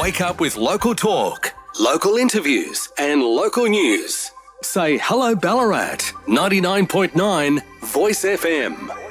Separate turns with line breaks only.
Wake up with local talk, local interviews and local news. Say hello Ballarat, 99.9 Voice FM.